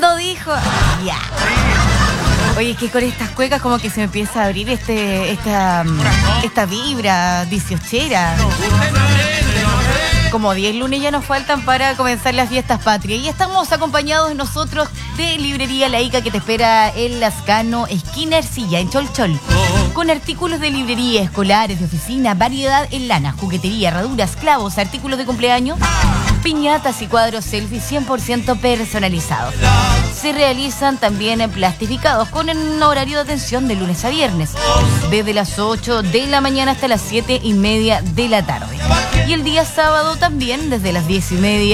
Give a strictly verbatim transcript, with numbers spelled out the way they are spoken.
mundo dijo. Ya. Oye, es que con estas cuecas como que se me empieza a abrir este, esta, esta vibra dieciochera. Como diez lunes ya nos faltan para comenzar las fiestas patrias. Y estamos acompañados nosotros de Librería La Ica, que te espera en Lascano, esquina Ercilla, en Cholchol. Con artículos de librería, escolares, de oficina, variedad en lana, juguetería, herraduras, clavos, artículos de cumpleaños, piñatas y cuadros selfie cien por ciento personalizados. Se realizan también en plastificados con un horario de atención de lunes a viernes, desde las ocho de la mañana hasta las siete y media de la tarde. Y el día sábado también, desde las diez y media